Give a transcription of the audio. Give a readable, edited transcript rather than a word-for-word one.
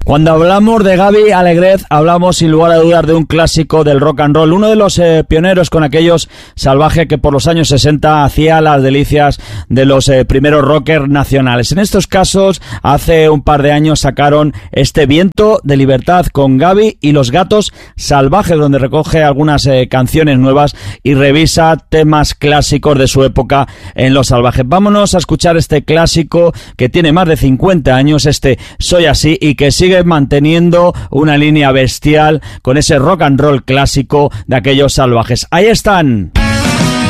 Cuando hablamos de Gaby Alegret, hablamos sin lugar a dudas de un clásico del rock and roll, uno de los pioneros con aquellos Salvaje que por los años 60 hacía las delicias de los primeros rockers nacionales. En estos casos, hace un par de años sacaron este Viento de Libertad con Gaby y los Gatos Salvajes, donde recoge algunas canciones nuevas y revisa temas clásicos de su época en los Salvajes. Vámonos a escuchar este clásico que tiene más de 50 años, este Soy Así, y que sigue manteniendo una línea bestial con ese rock and roll clásico de aquellos Salvajes. Ahí están.